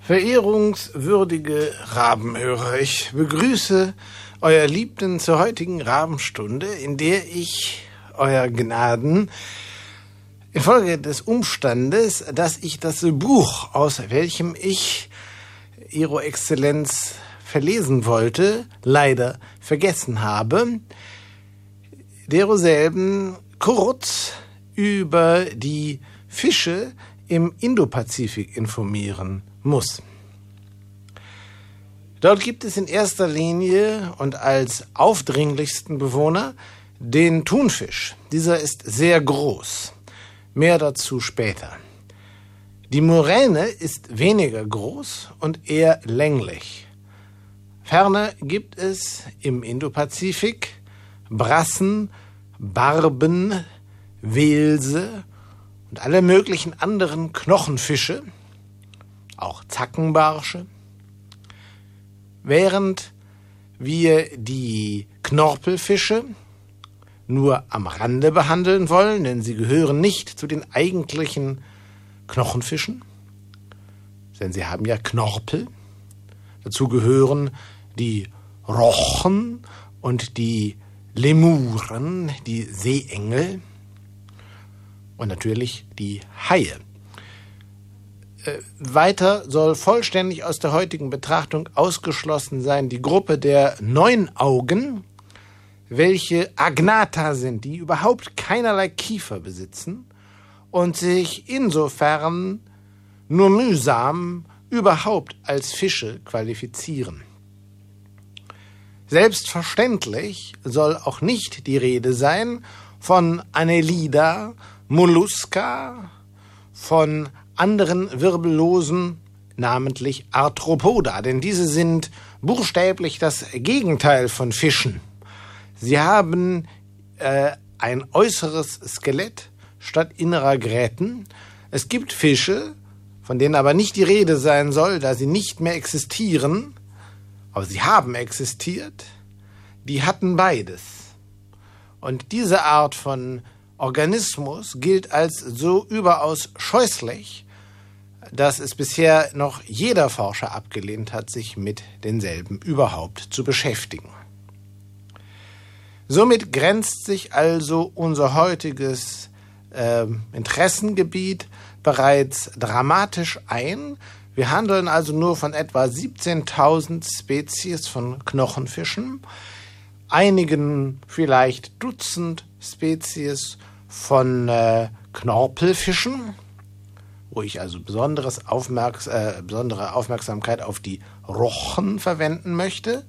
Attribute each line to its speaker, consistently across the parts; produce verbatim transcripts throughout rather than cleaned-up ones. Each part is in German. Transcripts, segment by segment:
Speaker 1: Verehrungswürdige Rabenhörer, ich begrüße euer Liebden zur heutigen Rabenstunde, in der ich euer Gnaden infolge des Umstandes, dass ich das Buch, aus welchem ich Ihre Exzellenz verlesen wollte, leider vergessen habe, deroselben kurz über die Fische im Indopazifik informieren muss. Dort gibt es in erster Linie und als aufdringlichsten Bewohner den Thunfisch. Dieser ist sehr groß. Mehr dazu später. Die Muräne ist weniger groß und eher länglich. Ferner gibt es im Indopazifik Brassen, Barben, Welse und alle möglichen anderen Knochenfische, auch Zackenbarsche, während wir die Knorpelfische nur am Rande behandeln wollen, denn sie gehören nicht zu den eigentlichen Knochenfischen, denn sie haben ja Knorpel. Dazu gehören die Rochen und die Lemuren, die Seeengel und natürlich die Haie. Äh, weiter soll vollständig aus der heutigen Betrachtung ausgeschlossen sein die Gruppe der Neunaugen, welche Agnatha sind, die überhaupt keinerlei Kiefer besitzen und sich insofern nur mühsam überhaupt als Fische qualifizieren. Selbstverständlich soll auch nicht die Rede sein von Annelida, Molluska, von anderen Wirbellosen, namentlich Arthropoda, denn diese sind buchstäblich das Gegenteil von Fischen. Sie haben äh, ein äußeres Skelett statt innerer Gräten. Es gibt Fische, von denen aber nicht die Rede sein soll, da sie nicht mehr existieren, aber sie haben existiert, die hatten beides. Und diese Art von Organismus gilt als so überaus scheußlich, dass es bisher noch jeder Forscher abgelehnt hat, sich mit denselben überhaupt zu beschäftigen. Somit grenzt sich also unser heutiges äh, Interessengebiet bereits dramatisch ein. Wir handeln also nur von etwa siebzehntausend Spezies von Knochenfischen, einigen vielleicht Dutzend Spezies von äh, Knorpelfischen, wo ich also besonderes Aufmerks- äh, besondere Aufmerksamkeit auf die Rochen verwenden möchte.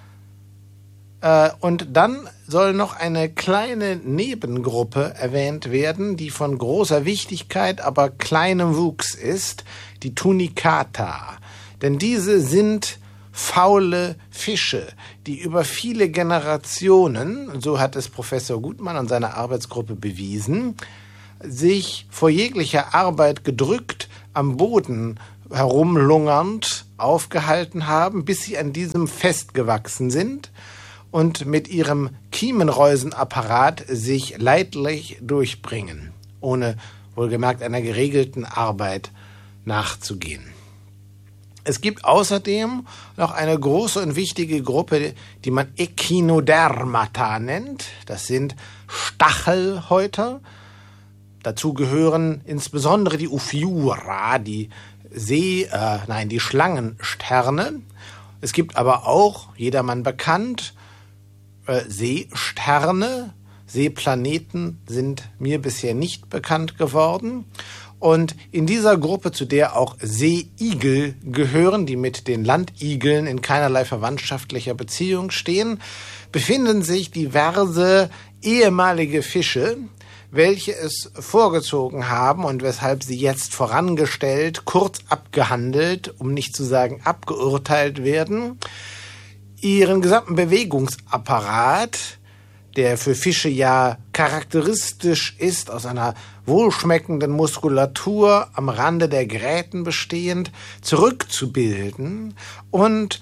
Speaker 1: Äh, und dann soll noch eine kleine Nebengruppe erwähnt werden, die von großer Wichtigkeit, aber kleinem Wuchs ist, die Tunicata. Denn diese sind faule Fische, die über viele Generationen, so hat es Professor Gutmann und seine Arbeitsgruppe bewiesen, sich vor jeglicher Arbeit gedrückt am Boden herumlungernd aufgehalten haben, bis sie an diesem festgewachsen sind und mit ihrem Kiemenreusenapparat sich leidlich durchbringen, ohne wohlgemerkt einer geregelten Arbeit nachzugehen. Es gibt außerdem noch eine große und wichtige Gruppe, die man Echinodermata nennt. Das sind Stachelhäuter. Dazu gehören insbesondere die Ophiura, die See, äh, nein, die Schlangensterne. Es gibt aber auch, jedermann bekannt, äh, Seesterne. Seeplaneten sind mir bisher nicht bekannt geworden. Und in dieser Gruppe, zu der auch Seeigel gehören, die mit den Landigeln in keinerlei verwandtschaftlicher Beziehung stehen, befinden sich diverse ehemalige Fische, welche es vorgezogen haben und weshalb sie jetzt vorangestellt, kurz abgehandelt, um nicht zu sagen abgeurteilt werden, ihren gesamten Bewegungsapparat, der für Fische ja charakteristisch ist, aus einer wohlschmeckenden Muskulatur am Rande der Gräten bestehend, zurückzubilden und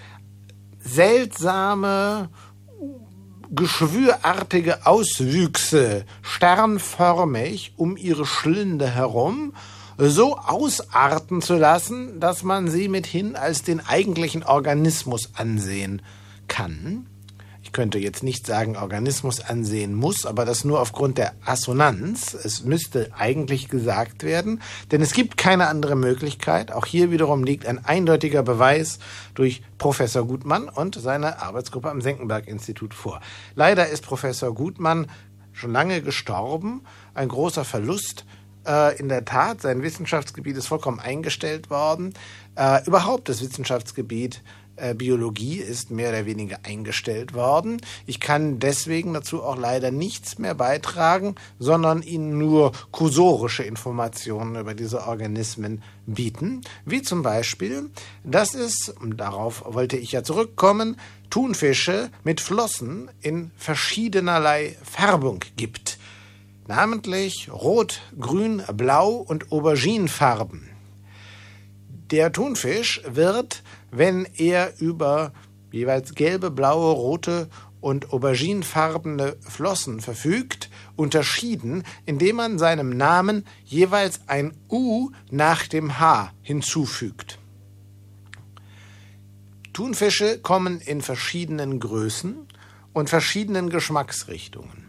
Speaker 1: seltsame, geschwürartige Auswüchse sternförmig um ihre Schlinde herum so ausarten zu lassen, dass man sie mithin als den eigentlichen Organismus ansehen kann. Ich könnte jetzt nicht sagen, Organismus ansehen muss, aber das nur aufgrund der Assonanz. Es müsste eigentlich gesagt werden, denn es gibt keine andere Möglichkeit. Auch hier wiederum liegt ein eindeutiger Beweis durch Professor Gutmann und seine Arbeitsgruppe am Senckenberg-Institut vor. Leider ist Professor Gutmann schon lange gestorben, ein großer Verlust. Äh, in der Tat, sein Wissenschaftsgebiet ist vollkommen eingestellt worden. Äh, überhaupt das Wissenschaftsgebiet äh, Biologie ist mehr oder weniger eingestellt worden. Ich kann deswegen dazu auch leider nichts mehr beitragen, sondern Ihnen nur kursorische Informationen über diese Organismen bieten, wie zum Beispiel, dass es, und darauf wollte ich ja zurückkommen, Thunfische mit Flossen in verschiedenerlei Färbung gibt. Namentlich Rot, Grün, Blau und Auberginefarben. Der Thunfisch wird, wenn er über jeweils gelbe, blaue, rote und auberginefarbene Flossen verfügt, unterschieden, indem man seinem Namen jeweils ein U nach dem H hinzufügt. Thunfische kommen in verschiedenen Größen und verschiedenen Geschmacksrichtungen.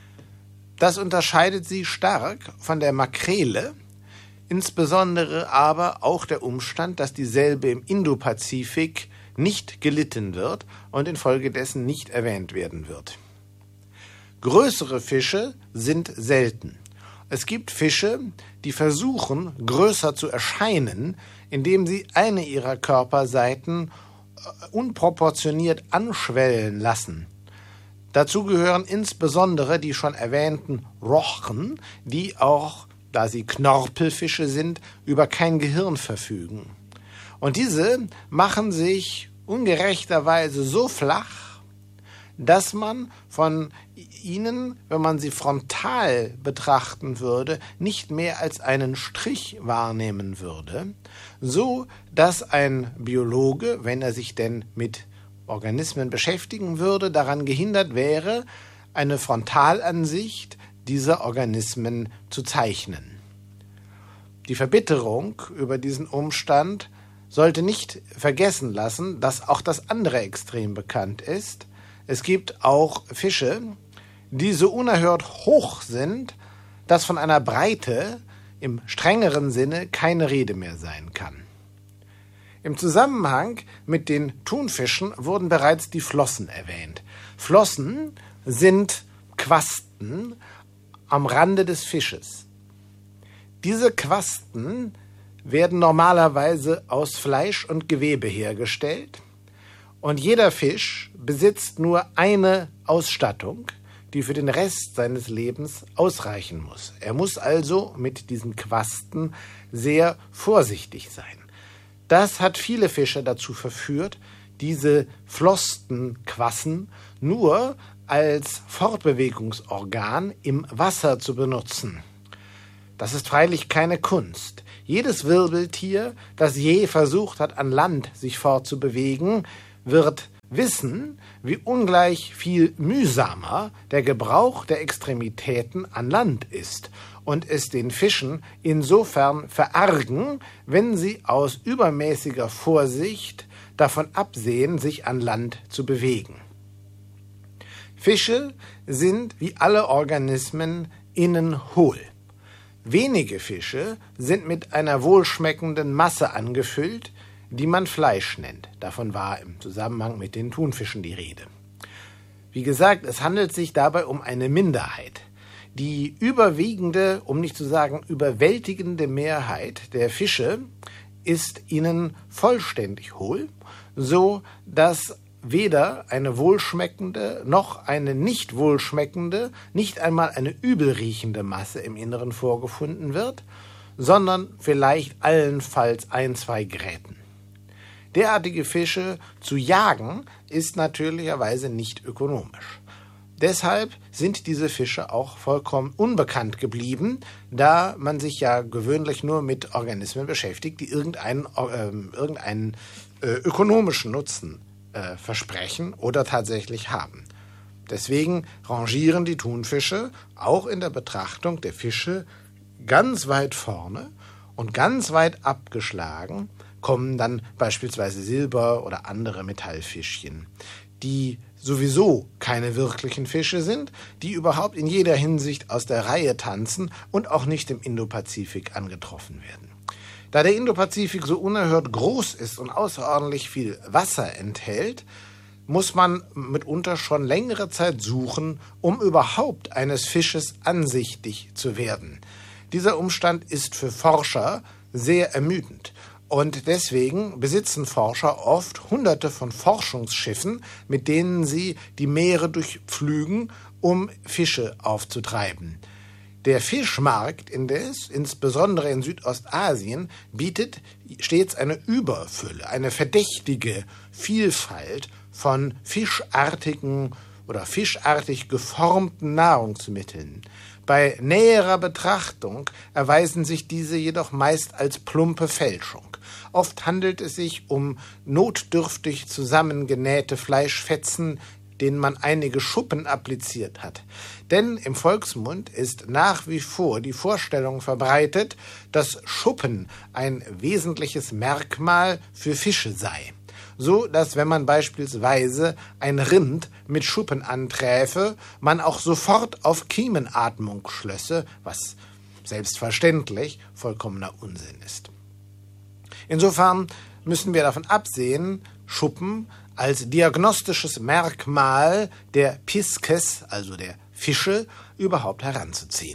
Speaker 1: Das unterscheidet sie stark von der Makrele, insbesondere aber auch der Umstand, dass dieselbe im Indopazifik nicht gelitten wird und infolgedessen nicht erwähnt werden wird. Größere Fische sind selten. Es gibt Fische, die versuchen, größer zu erscheinen, indem sie eine ihrer Körperseiten unproportioniert anschwellen lassen. Dazu gehören insbesondere die schon erwähnten Rochen, die auch, da sie Knorpelfische sind, über kein Gehirn verfügen. Und diese machen sich ungerechterweise so flach, dass man von ihnen, wenn man sie frontal betrachten würde, nicht mehr als einen Strich wahrnehmen würde, so dass ein Biologe, wenn er sich denn mit Organismen beschäftigen würde, daran gehindert wäre, eine Frontalansicht dieser Organismen zu zeichnen. Die Verbitterung über diesen Umstand sollte nicht vergessen lassen, dass auch das andere Extrem bekannt ist. Es gibt auch Fische, die so unerhört hoch sind, dass von einer Breite im strengeren Sinne keine Rede mehr sein kann. Im Zusammenhang mit den Thunfischen wurden bereits die Flossen erwähnt. Flossen sind Quasten am Rande des Fisches. Diese Quasten werden normalerweise aus Fleisch und Gewebe hergestellt und jeder Fisch besitzt nur eine Ausstattung, die für den Rest seines Lebens ausreichen muss. Er muss also mit diesen Quasten sehr vorsichtig sein. Das hat viele Fische dazu verführt, diese Flossenquassen nur als Fortbewegungsorgan im Wasser zu benutzen. Das ist freilich keine Kunst. Jedes Wirbeltier, das je versucht hat, an Land sich fortzubewegen, wird wissen, wie ungleich viel mühsamer der Gebrauch der Extremitäten an Land ist und es den Fischen insofern verargen, wenn sie aus übermäßiger Vorsicht davon absehen, sich an Land zu bewegen. Fische sind wie alle Organismen innen hohl. Wenige Fische sind mit einer wohlschmeckenden Masse angefüllt, die man Fleisch nennt. Davon war im Zusammenhang mit den Thunfischen die Rede. Wie gesagt, es handelt sich dabei um eine Minderheit. Die überwiegende, um nicht zu sagen überwältigende Mehrheit der Fische ist ihnen vollständig hohl, so dass weder eine wohlschmeckende noch eine nicht wohlschmeckende, nicht einmal eine übelriechende Masse im Inneren vorgefunden wird, sondern vielleicht allenfalls ein, zwei Gräten. Derartige Fische zu jagen ist natürlicherweise nicht ökonomisch. Deshalb sind diese Fische auch vollkommen unbekannt geblieben, da man sich ja gewöhnlich nur mit Organismen beschäftigt, die irgendeinen, äh, irgendeinen äh, ökonomischen Nutzen äh, versprechen oder tatsächlich haben. Deswegen rangieren die Thunfische auch in der Betrachtung der Fische ganz weit vorne Und ganz weit abgeschlagen kommen dann beispielsweise Silber- oder andere Metallfischchen, die sowieso keine wirklichen Fische sind, die überhaupt in jeder Hinsicht aus der Reihe tanzen und auch nicht im Indopazifik angetroffen werden. Da der Indopazifik so unerhört groß ist und außerordentlich viel Wasser enthält, muss man mitunter schon längere Zeit suchen, um überhaupt eines Fisches ansichtig zu werden. Dieser Umstand ist für Forscher sehr ermüdend. Und deswegen besitzen Forscher oft hunderte von Forschungsschiffen, mit denen sie die Meere durchpflügen, um Fische aufzutreiben. Der Fischmarkt indes, insbesondere in Südostasien, bietet stets eine Überfülle, eine verdächtige Vielfalt von fischartigen oder fischartig geformten Nahrungsmitteln. Bei näherer Betrachtung erweisen sich diese jedoch meist als plumpe Fälschung. Oft handelt es sich um notdürftig zusammengenähte Fleischfetzen, denen man einige Schuppen appliziert hat. Denn im Volksmund ist nach wie vor die Vorstellung verbreitet, dass Schuppen ein wesentliches Merkmal für Fische sei. So, dass wenn man beispielsweise ein Rind mit Schuppen anträfe, man auch sofort auf Kiemenatmung schlösse, was selbstverständlich vollkommener Unsinn ist. Insofern müssen wir davon absehen, Schuppen als diagnostisches Merkmal der Pisces, also der Fische, überhaupt heranzuziehen.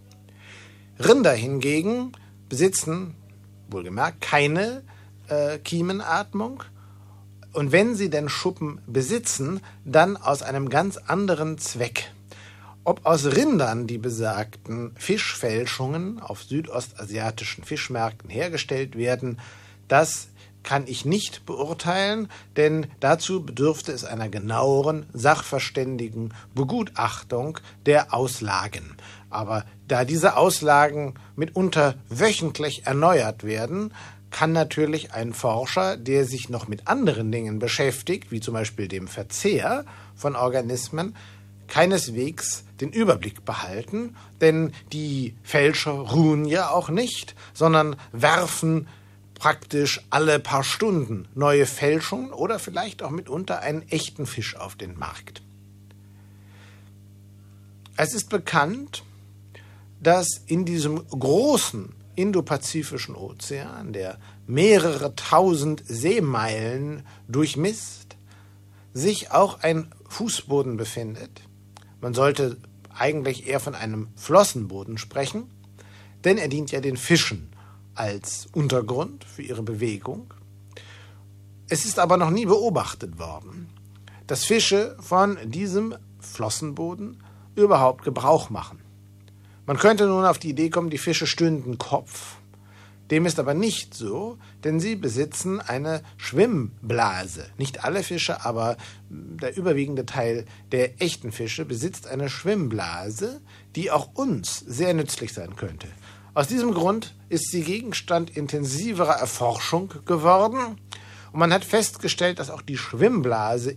Speaker 1: Rinder hingegen besitzen, wohlgemerkt, keine äh, Kiemenatmung. Und wenn sie denn Schuppen besitzen, dann aus einem ganz anderen Zweck. Ob aus Rindern die besagten Fischfälschungen auf südostasiatischen Fischmärkten hergestellt werden, das kann ich nicht beurteilen, denn dazu bedürfte es einer genaueren, sachverständigen Begutachtung der Auslagen. Aber da diese Auslagen mitunter wöchentlich erneuert werden, kann natürlich ein Forscher, der sich noch mit anderen Dingen beschäftigt, wie zum Beispiel dem Verzehr von Organismen, keineswegs den Überblick behalten, denn die Fälscher ruhen ja auch nicht, sondern werfen praktisch alle paar Stunden neue Fälschungen oder vielleicht auch mitunter einen echten Fisch auf den Markt. Es ist bekannt, dass in diesem großen Indopazifischen Ozean, der mehrere tausend Seemeilen durchmisst, sich auch ein Fußboden befindet. Man sollte eigentlich eher von einem Flossenboden sprechen, denn er dient ja den Fischen als Untergrund für ihre Bewegung. Es ist aber noch nie beobachtet worden, dass Fische von diesem Flossenboden überhaupt Gebrauch machen. Man könnte nun auf die Idee kommen, die Fische stünden Kopf. Dem ist aber nicht so, denn sie besitzen eine Schwimmblase. Nicht alle Fische, aber der überwiegende Teil der echten Fische besitzt eine Schwimmblase, die auch uns sehr nützlich sein könnte. Aus diesem Grund ist sie Gegenstand intensiverer Erforschung geworden und man hat festgestellt, dass auch die Schwimmblase